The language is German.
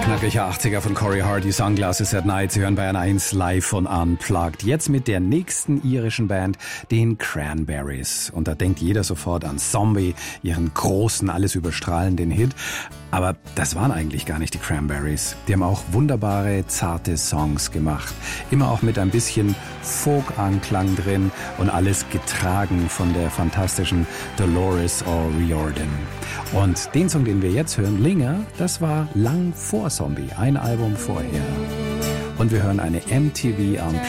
Knackiger 80er von Corey Hardy, Sunglasses at Night. Sie hören Bayern 1 live von Unplugged. Jetzt mit der nächsten irischen Band, den Cranberries. Und da denkt jeder sofort an Zombie, ihren großen, alles überstrahlenden Hit. Aber das waren eigentlich gar nicht die Cranberries. Die haben auch wunderbare, zarte Songs gemacht. Immer auch mit ein bisschen Folk-Anklang drin und alles getragen von der fantastischen Dolores O'Riordan. Und den Song, den wir jetzt hören, Linger, das war lang vor Zombie, ein Album vorher. Und wir hören eine MTV Unplugged